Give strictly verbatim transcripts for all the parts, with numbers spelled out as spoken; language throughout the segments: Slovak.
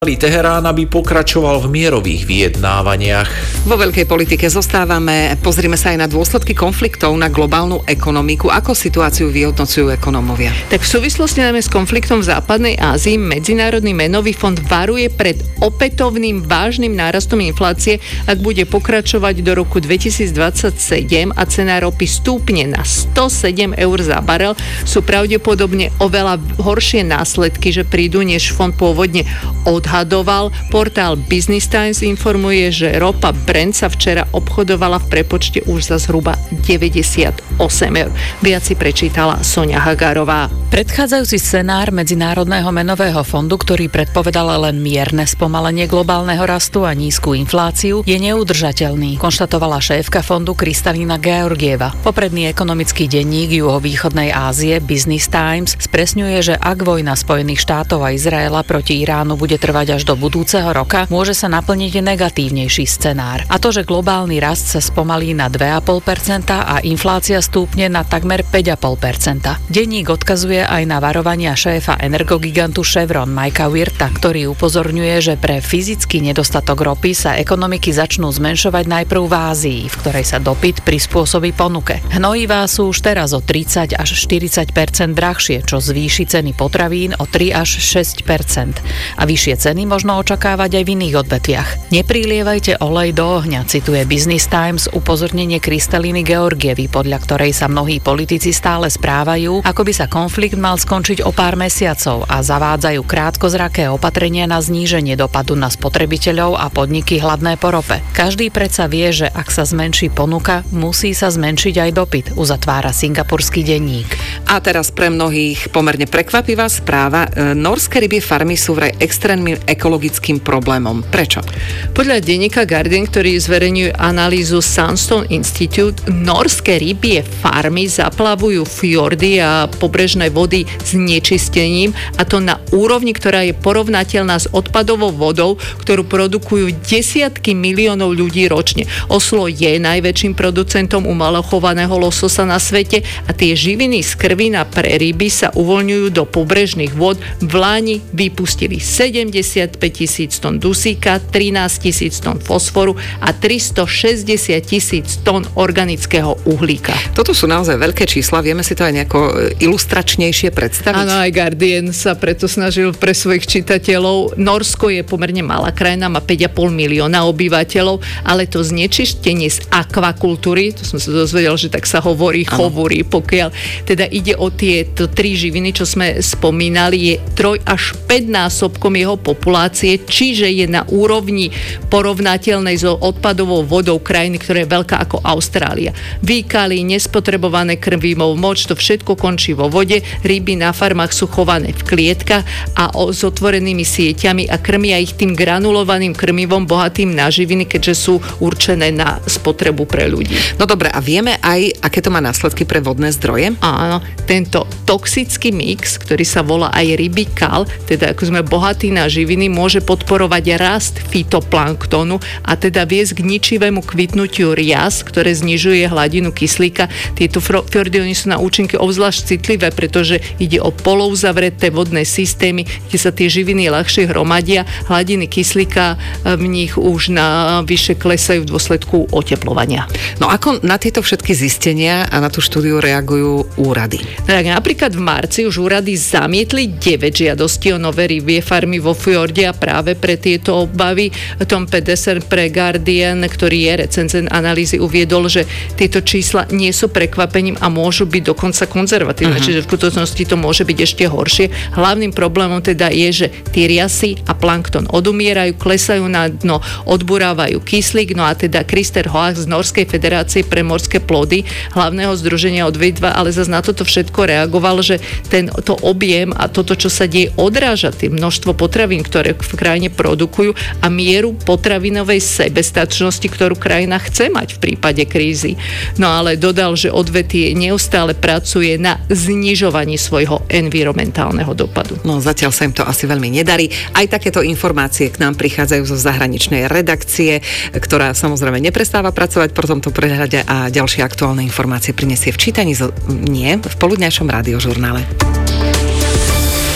Teherán, aby pokračoval v mierových vyjednávaniach. Vo veľkej politike zostávame, pozrime sa aj na dôsledky konfliktov na globálnu ekonomiku. Ako situáciu vyhodnocujú ekonómovia? Tak v súvislosti najmä s konfliktom v západnej Ázii Medzinárodný menový fond varuje pred opätovným vážnym nárastom inflácie, ak bude pokračovať do roku dvetisícdvadsaťsedem a cena ropy stúpne na sto sedem eur za barel. Sú pravdepodobne oveľa horšie následky, že prídu, než fond pôvodne odhadol. Hadoval. Portál Business Times informuje, že ropa Brent sa včera obchodovala v prepočte už za zhruba deväťdesiatosem eur. Viac si prečítala Soňa Hagárová. Predchádzajúci scenár Medzinárodného menového fondu, ktorý predpovedal len mierne spomalenie globálneho rastu a nízku infláciu, je neudržateľný, konštatovala šéfka fondu Kristalína Georgieva. Popredný ekonomický denník juhovýchodnej Ázie Business Times spresňuje, že ak vojna Spojených štátov a Izraela proti Iránu bude trvať až do budúceho roka, môže sa naplniť negatívnejší scenár. A to, že globálny rast sa spomalí na dva celé päť percenta a inflácia stúpne na takmer päť celé päť percenta. Denník odkazuje aj na varovania šéfa energogigantu Chevron Mikea Wirta, ktorý upozorňuje, že pre fyzický nedostatok ropy sa ekonomiky začnú zmenšovať najprv v Ázii, v ktorej sa dopyt prispôsobí ponuke. Hnojivá sú už teraz o tridsať až štyridsať percent drahšie, čo zvýši ceny potravín o tri až šesť percent. A vyššie ceny možno očakávať aj v iných odvetviach. Neprilievajte olej do ohňa, cituje Business Times upozornenie Kristalíny Georgievy, podľa ktorej sa mnohí politici stále správajú, ako by sa konflikt mal skončiť o pár mesiacov a zavádzajú krátkozraké opatrenia na zníženie dopadu na spotrebiteľov a podniky hladné po rope. Každý predsa vie, že ak sa zmenší ponuka, musí sa zmenšiť aj dopyt, uzatvára singapurský denník. A teraz pre mnohých pomerne prekvapivá správa. Norské rybie farmy sú vraj extrémnym ekologickým problémom. Prečo? Podľa denníka Guardian, ktorý zverejňuje analýzu Sandstone Institute, norské rybie farmy zaplavujú fjordy a pobrežné vody s nečistením, a to na úrovni, ktorá je porovnateľná s odpadovou vodou, ktorú produkujú desiatky miliónov ľudí ročne. Oslo je najväčším producentom umalohovaného lososa na svete a tie živiny z krvina pre ryby sa uvoľňujú do pobrežných vôd. V Lani vypustili sedemdesiatpäť tisíc tón dusíka, trinásť tisíc tón fosforu a tristošesťdesiat tisíc tón organického uhlíka. Toto sú naozaj veľké čísla, vieme si to aj nejako ilustračnejšie predstaviť? Áno, aj Guardian sa preto snažil pre svojich čitateľov. Norsko je pomerne malá krajina, má päť a pol milióna obyvateľov, ale to znečistenie z akvakultúry, to som sa dozvedel, že tak sa hovorí, chovorí, pokiaľ teda ide o tieto tri živiny, čo sme spomínali, je troj až päť násobkom jeho populácie, čiže je na úrovni porovnateľnej so odpadovou vodou krajiny, ktorá je veľká ako Austrália. Výkaly, nespotrebované krvivou moč, to všetko končí vo vode. Ryby na farmách sú chované v klietkach a o, s otvorenými sieťami a krmia ich tým granulovaným krmivom bohatým na živiny, keďže sú určené na spotrebu pre ľudí. No dobre, a vieme aj, aké to má následky pre vodné zdroje? Áno, tento toxický mix, ktorý sa volá aj rybí kal, teda ako sme bohatí na živiny, môže podporovať rast fytoplanktonu a teda viesť k ničivému kvitnutiu rias, ktoré znižuje hladinu kyslíka. Tieto fjordy sú na účinky obzvlášť citlivé, pretože ide o polouzavreté vodné systémy, kde sa tie živiny ľahšie hromadia. Hladiny kyslíka v nich už na vyššie klesajú v dôsledku oteplovania. No ako na tieto všetky zistenia a na tú štúdiu reagujú úrady? Tak napríklad v marci už úrady zamietli deväť žiadostí o nové rybie farmy vo fjorde a práve pre tieto obavy Tom Pedersen pre Guardian, ktorý je recenzent analýzy, uviedol, že tieto čísla nie sú prekvapením a môžu byť dokonca konzervatívne, uh-huh. čiže v skutočnosti to môže byť ešte horšie. Hlavným problémom teda je, že tie riasy a plankton odumierajú, klesajú na dno, odburávajú kyslík, no a teda Krister Hoach z Norskej federácie pre morské plody, hlavného združenia odvetva, ale zase na toto všetko reagoval, že ten, to objem a toto, čo sa deje, odráža tým množstvo potravín, ktoré v krajine produkujú a mieru potravinovej sebestačnosti, ktorú krajina chce mať v prípade krízy. No ale dodal, že odvetie neustále pracuje na znižovaní svojho environmentálneho dopadu. No zatiaľ sa im to asi veľmi nedarí. Aj takéto informácie k nám prichádzajú zo zahraničnej redakcie, ktorá samozrejme neprestáva pracovať po tomto prehľade a ďalšie aktuálne informácie prinesie v čítaní zo, nie, v poludňajšom rádiožurnále.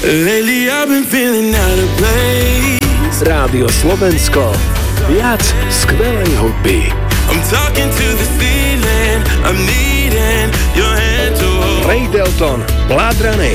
Lately I've been feeling out of place. Rádio Slovensko. Viac skvelej hudby. I'm talking to the ceiling. I'm needing your hand to hold. Ray Dalton, Blood Running.